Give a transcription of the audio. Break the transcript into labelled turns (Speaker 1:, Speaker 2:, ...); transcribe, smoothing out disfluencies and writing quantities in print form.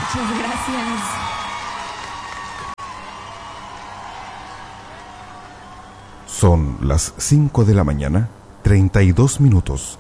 Speaker 1: Muchas gracias.
Speaker 2: Son las 5 de la mañana, 32 minutos.